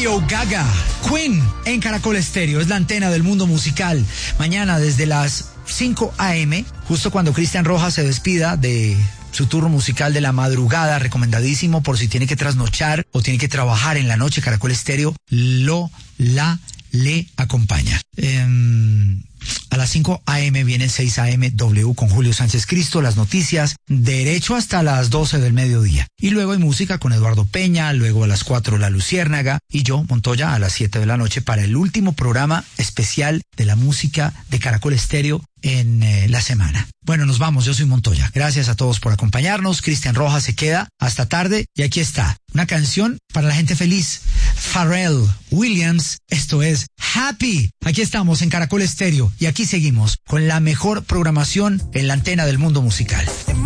Radio Gaga, Queen en Caracol Estéreo, es la antena del mundo musical. Mañana desde las 5 a.m., justo cuando Cristian Rojas se despida de su turno musical de la madrugada, recomendadísimo por si tiene que trasnochar o tiene que trabajar en la noche. Caracol Estéreo le acompaña. A las 5 a.m. viene el 6 a.m. W con Julio Sánchez Cristo, las noticias, derecho hasta las 12 del mediodía. Y luego hay música con Eduardo Peña, luego a las 4 La Luciérnaga y yo, Montoya, a las 7 de la noche para el último programa especial de la música de Caracol Estéreo en la semana. Bueno, nos vamos, yo soy Montoya. Gracias a todos por acompañarnos. Cristian Rojas se queda hasta tarde y aquí está, una canción para la gente feliz. Pharrell Williams, esto es Happy. Aquí estamos en Caracol Estéreo y aquí seguimos con la mejor programación en la antena del mundo musical.